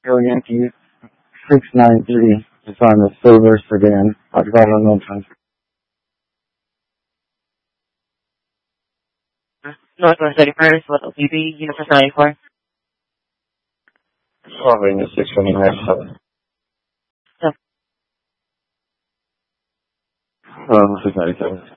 Go Yankees 693 is on the silver sedan. Osvaldo Milton. Northwest 31st, what LTD, Universe 94. Following the 629. 697.